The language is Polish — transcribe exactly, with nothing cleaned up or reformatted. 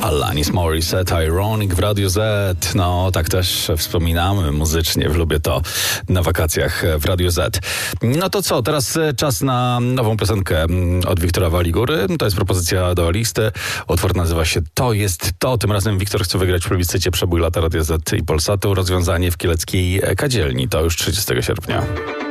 Alanis Morissette, Ironic w Radio Z. No, tak też wspominamy muzycznie, lubię to na wakacjach w Radio Z. No to co, teraz czas na nową piosenkę od Wiktora Waligury. To jest propozycja do listy. Utwór nazywa się To jest to. Tym razem Wiktor chce wygrać w plebiscycie Przebój lata Radio Z i Polsatu rozwiązanie w kieleckiej kadzielni. To już trzydziestego sierpnia.